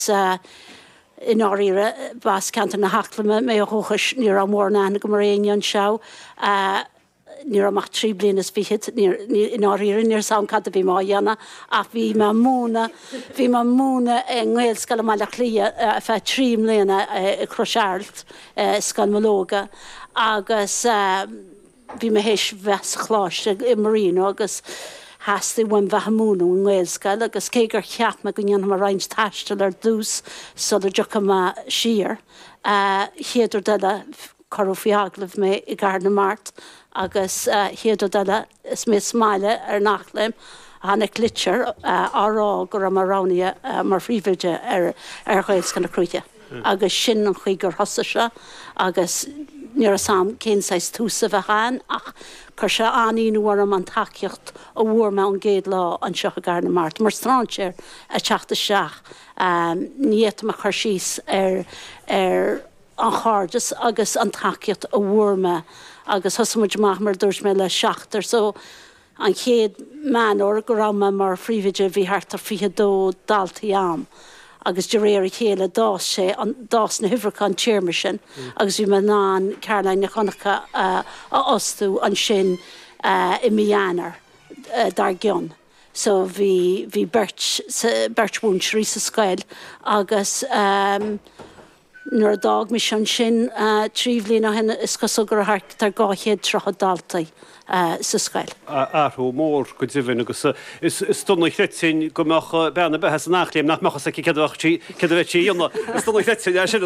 in áíre bas canta na hachla mé hochas ní a mórna go maréon seo ní amach trí blianas bhíhid in áíre níor sam cad a bhí má dhéanana ach bhí má múna nghéil scal má le clia fe trím léana croseart scanmalóga agus bhí me hééis bheits chláiste i Marino agus hasí bhain bheithamúna nghéilscail agus cégur cheap me go dhéanam mar reinint taistal ar dús so le decha siar héidir deile choú fiaglah mé I gar na Mart agus héidir deile is mé smáile ar nachlaim hána clitseir árá gur am marránia mar phríomhide ar ghéilscan na cruúte agus sin an chuigur hosa se agus níor sam cénsáis túsa bheitchain ach chu se aíonhhar am an taceocht ó bhhuair me an géad lá an seo a gar na Mart mar stráintear a teachta seach níiad a chur síos ar an cháirdas agus an taceocht ó bhhuair me agus thosamuid meach mar dúirs me le seachtar so an chéad meanor go raibh me mar phríomhide bhí thart ar 22 daltaí am. agus de réir chéile dás sé dás na hifracán tíirme sin agus bhí me ná Caroline na Chonacha a osú an sin I mianar dar gion. So bhí Birchwood rí sa scail agus nuair dag mi sin tríomhlín a hena is cosúgur tar gáchéad trocha daltaí sa scail. Arthú mór go dtíhann agus is tunna chréitsin go meach bena bethe an nachléim nach machchas aici cedhachttí cedhheití dionna is tunna chréitsin sin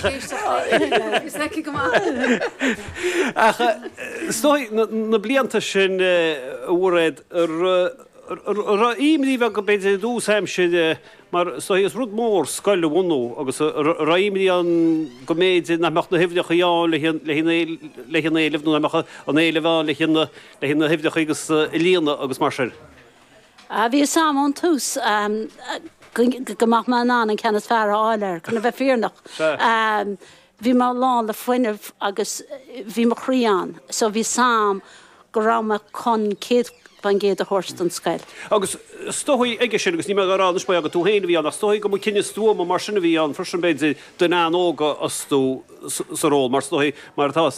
Stoi na blianta sin bhréid íimlí bheith go beidir dús heimsid mar is rud mór scoile bhú agus raimlí an go méid na meach na hifdeach áin le hin éileh nó mecha an éile bháin le hin na hifdeach agus líana agus mar sin. Bhí sam an tús goach me ná an ceannas fear áilir chuna bheith fearnach. Bhí má lá le foiinemh agus bhí mar chríán, so bhí sam go raibh chun céad ban géad a thuirt an scail. Agus stoí ige sin agus ní me rán spa aga tú héana bhí an stoí go cinenne stúm mar sinna bhí an frisin beidir den óga asú saró mar stoí mar tá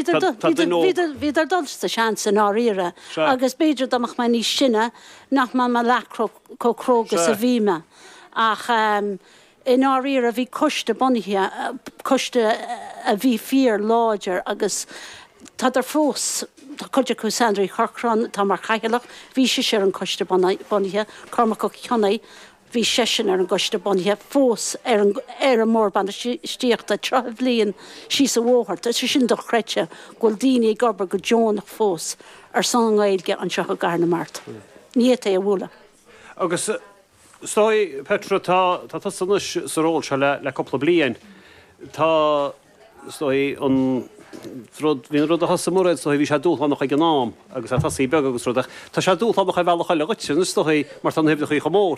Bhí ar dulsta sean san áíire agus beidir amach me ní sinne nach me lecro córógus a bhíime ach in áíire bhí coiste bonithe coiste a bhí fír láidir agus tá ar fós Tá chuide chu Sandra Chorcrán tá mar chaigeach, bhí sé an coiste bonithe, Cormac go ceannaí, bhí sin ar an coiste bonithe, fós ar an mórband stíochtta treh blion sí sa bhóthart, is sin do chreite ghfuil daoine gobar go Johnach fós ar san gailge an seo a gar na Mart. Ní é a bhla. Agus stoi Petra tá sanis sa ról se le coppla blian. Tá stoi an hín rud a has mórad so bhí sé dúlánach ag gnám agus a tasí beg agus rudach. Tá sé dúlánach bhealach le gote stoí mar tan hebh chuí go mór.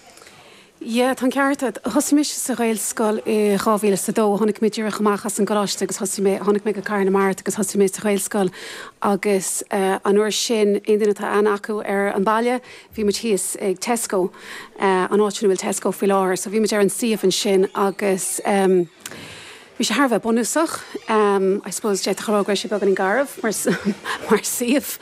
Ja, tan ceartad thosamis sa réilscoil I ráhíle sa dó tháinig mé dúra chamachchas an goráiste agus tháinig mé go Car na Mart agus thosa mé sa réilscoil agus an uair sin aonanatá an acu ar an baile bhí me tíos ag Tesco an áitina bhfuil Tesco fi láir, so bhí me ar an siomh an sin agus bhí sé thar bheith bonúsach, I suppose dé chorágra sé began an garbh mar siomh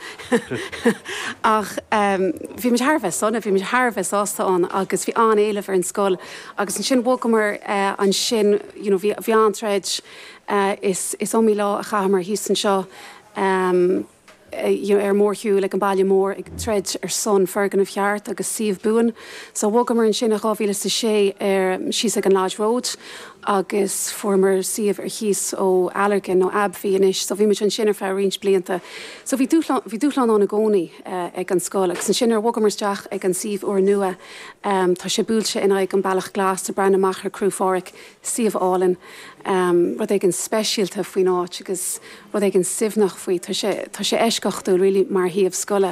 ach bhí me thar bheith sonna, bhí me thar bheith ástaán agus bhí an éileh ar an scoil agus an sin bhgamar an sin bhí antreid is omí lá a chamar híos an seo ar mórthú le an bailile mór ag treid ar son fergan a fiart agus siomh buin, so bhgamar an sin a ráhíle sa sé ar síos ag an Lodge Road agus formar siomh ar chios ó Allergan nó Abhí inis, so bhí me an sin ar fear rins blianta. So bhí dúchlan an a gcónaí ag an scoil, agus an sin ar bhgamasteach ag an siomh uair nua, tá sé búilte in ag an bailach glas a brean amach ar crúfáric siomh álan, rud ag an speisialta faoin áit agus rud ag an simhnach faoi, tá sé eisceachtú ri mar híomh scoile.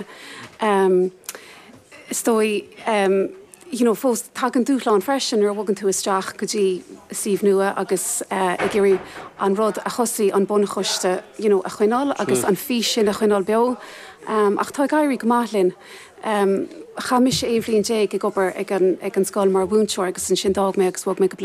Stoi fós tá an dúchláán freisin ar bhagan tú isteach go dtí siomh nua agus I ggéirí an rud a chosaí an bunachuiste a chuinál agus an fí sin a chuinál beo ach tá gaiirí go maithlinn chamis éhlíonn dé go gobar ag an scáil mar búnseir agus an sin dag mé agus bhg me go